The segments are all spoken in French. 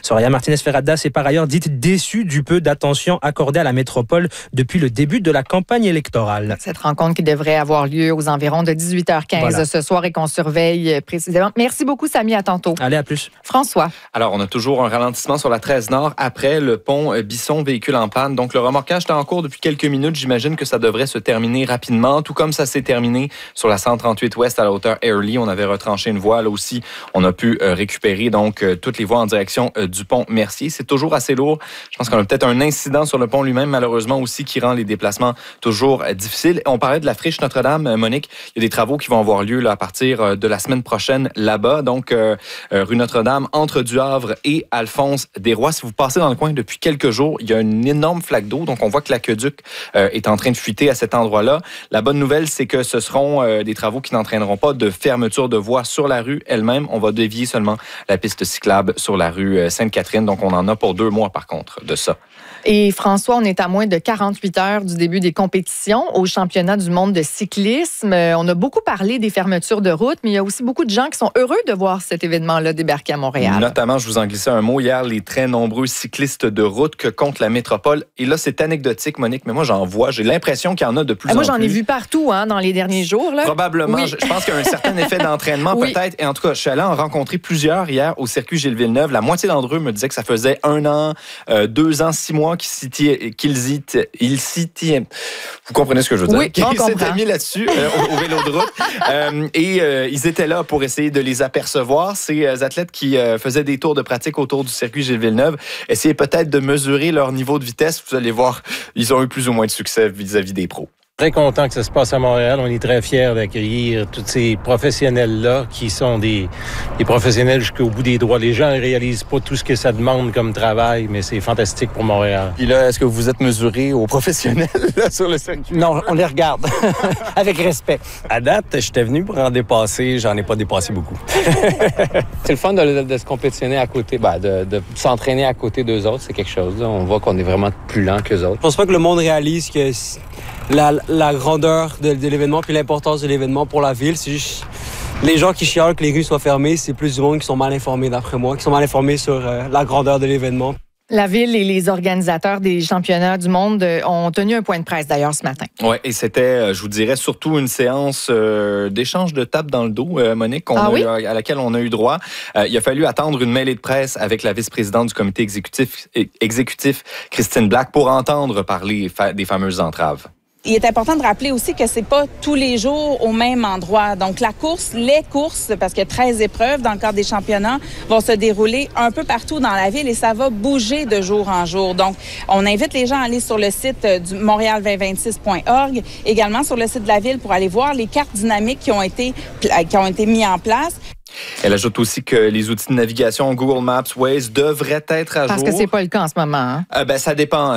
Soraya Martinez-Ferradas est par ailleurs dite déçue du peu d'attention accordée à la métropole depuis le début de la campagne électorale. Cette rencontre qui devrait avoir lieu aux environs de 18h15 ce soir et qu'on surveille précisément. Merci beaucoup, Samy. À tantôt. Allez, à plus. François. Alors, on a toujours un ralentissement sur la 13 Nord après le pont Bisson, véhicule en panne. Donc, le remorquage est en cours depuis quelques minutes. J'imagine que ça devrait se terminer rapidement, tout comme ça s'est terminé sur la 138 Ouest à la hauteur Airlie. On avait retranché une voie. Là aussi, on a pu récupérer donc toutes les voies en direction du pont Mercier. C'est toujours assez lourd. Je pense qu'on a peut-être un incident sur le pont lui-même, malheureusement aussi, qui rend les déplacements toujours difficiles. On parlait de la friche Notre-Dame, Monique. Il y a des travaux qui vont avoir lieu là, à partir de la semaine prochaine là-bas. Donc, rue Notre-Dame, entre Du Havre et Alphonse-Desrois. Si vous passez dans le coin depuis quelques jours, il y a une énorme flaque d'eau. Donc, on voit que l'aqueduc est en train de fuiter à cet endroit-là. La bonne nouvelle, c'est que ce seront des travaux qui n'entraîneront pas de fermeture de voie sur la rue elle-même. On va dévier seulement la piste cyclable sur la rue Sainte-Catherine. Donc, on en a pour 2 mois, par contre, de ça. Et François, on est à moins de 48 heures du début des compétitions au championnat du monde de cyclisme. On a beaucoup parlé des fermetures de routes, mais il y a aussi beaucoup de gens qui sont heureux de voir cet événement-là débarquer à Montréal. Notamment, je vous en glissais un mot hier, les très nombreux cyclistes de route que compte la métropole. Et là, c'est anecdotique, Monique, mais moi, j'en vois. J'ai l'impression qu'il y en a de plus en plus. Moi, j'en ai vu partout dans les derniers jours. Là. Probablement. Oui. Je pense qu'il y a un certain effet d'entraînement, peut-être. Et en tout cas, je suis allé en rencontrer plusieurs hier au circuit Gilles-Villeneuve. La moitié d'entre eux me disaient que ça faisait 1 an, 2 ans, 6 mois qu'ils s'y tiennent. Vous comprenez ce que je veux dire? Oui, on comprend. Ils s'étaient mis là-dessus, au vélo de route. Ils étaient là pour essayer de les apercevoir. Ces athlètes qui faisaient des tours de pratique autour du circuit Gilles-Villeneuve essayaient peut-être de mesurer leur niveau de vitesse. Vous allez voir, ils ont eu plus ou moins de succès vis-à-vis des pros. Très content que ça se passe à Montréal. On est très fiers d'accueillir tous ces professionnels-là qui sont des professionnels jusqu'au bout des doigts. Les gens ne réalisent pas tout ce que ça demande comme travail, mais c'est fantastique pour Montréal. Puis là, est-ce que vous êtes mesuré aux professionnels là, sur le circuit? Non, on les regarde avec respect. À date, j'étais venu pour en dépasser. J'en ai pas dépassé beaucoup. C'est le fun de se compétitionner à côté, de s'entraîner à côté d'eux autres. C'est quelque chose. Là. On voit qu'on est vraiment plus lent qu'eux autres. Je pense pas que le monde réalise que la grandeur de l'événement puis l'importance de l'événement pour la ville. C'est juste les gens qui chialent que les rues soient fermées, c'est plus du monde qui sont mal informés, d'après moi, qui sont mal informés sur la grandeur de l'événement. La Ville et les organisateurs des championnats du monde ont tenu un point de presse d'ailleurs ce matin. Oui, et c'était, je vous dirais, surtout une séance d'échange de tapes dans le dos, Monique, à laquelle on a eu droit. Il a fallu attendre une mêlée de presse avec la vice-présidente du comité exécutif Christine Black, pour entendre parler des fameuses entraves. Il est important de rappeler aussi que c'est pas tous les jours au même endroit. Donc, les courses, parce qu'il y a 13 épreuves dans le cadre des championnats, vont se dérouler un peu partout dans la ville et ça va bouger de jour en jour. Donc, on invite les gens à aller sur le site du montréal2026.org, également sur le site de la ville pour aller voir les cartes dynamiques qui ont été mises en place. Elle ajoute aussi que les outils de navigation Google Maps, Waze devraient être à jour. Parce que c'est pas le cas en ce moment. Ça dépend.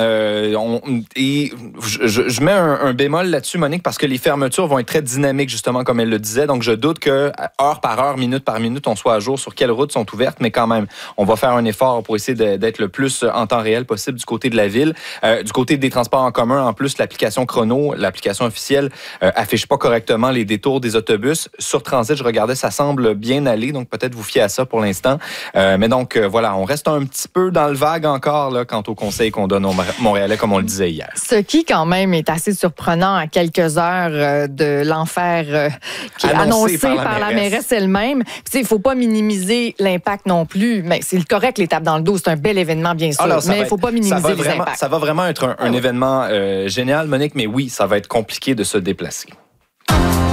Je mets un bémol là-dessus, Monique, parce que les fermetures vont être très dynamiques, justement, comme elle le disait. Donc, je doute que heure par heure, minute par minute, on soit à jour sur quelles routes sont ouvertes. Mais quand même, on va faire un effort pour essayer d'être le plus en temps réel possible du côté de la ville. Du côté des transports en commun, en plus, l'application Chrono, l'application officielle, affiche pas correctement les détours des autobus. Sur Transit, je regardais, ça semble bien aller, donc peut-être vous fier à ça pour l'instant. Mais donc, voilà, on reste un petit peu dans le vague encore là, quant au conseil qu'on donne aux Montréalais, comme on le disait hier. Ce qui, quand même, est assez surprenant à quelques heures de l'enfer qui est annoncé par la mairesse elle-même. Il ne faut pas minimiser l'impact non plus, mais c'est correct, l'étape dans le dos, c'est un bel événement, bien sûr, mais il ne faut pas minimiser les impacts. Ça va vraiment être un événement génial, Monique, mais oui, ça va être compliqué de se déplacer.